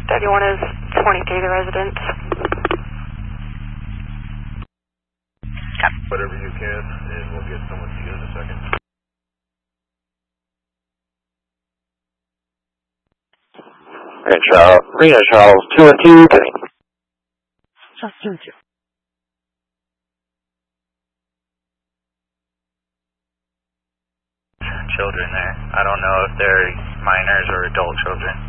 31 is 23, the resident. Whatever you can, and we'll get someone to you in a second. Reno Charles, 212. Children there. I don't know if they're minors or adult children.